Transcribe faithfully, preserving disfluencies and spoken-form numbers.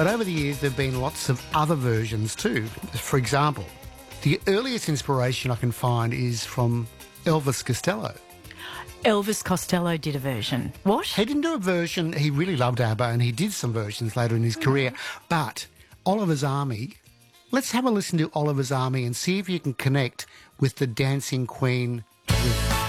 But over the years, there have been lots of other versions too. For example, the earliest inspiration I can find is from Elvis Costello. Elvis Costello did a version. What? He didn't do a version. He really loved ABBA, and he did some versions later in his career. But Oliver's Army, let's have a listen to Oliver's Army and see if you can connect with the Dancing Queen riff.